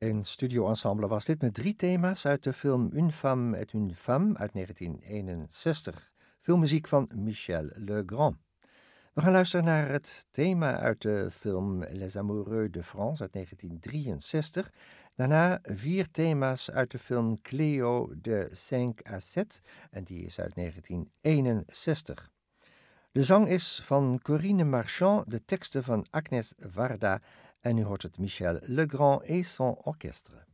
Een studioensemble was dit met 3 thema's uit de film Une femme est une femme uit 1961. Filmmuziek van Michel Legrand. We gaan luisteren naar het thema uit de film Les Amoureux de France uit 1963. Daarna 4 thema's uit de film Cléo de 5 à 7 en die is uit 1961. De zang is van Corinne Marchand, de teksten van Agnès Varda en u hoort het Michel Legrand et son orchestre.